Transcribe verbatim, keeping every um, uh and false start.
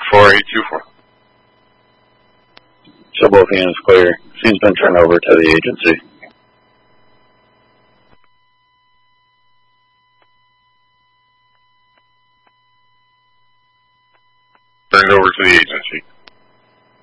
four eight two four. So both units clear. Scene's been turned over to the agency. Turned over to the agency.